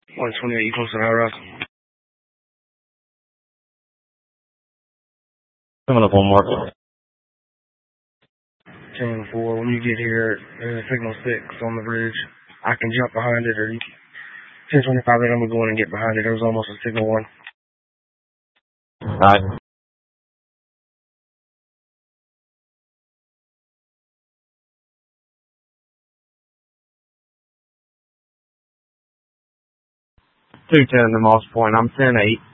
128, you close to the high rise? Coming up on mark. 10-4, when you get here, there's a signal 6 on the bridge. I can jump behind it, or 10-25, I'm going to go in and get behind it. There was almost a signal 1. Alright. 210 to Moss Point. I'm 10-8.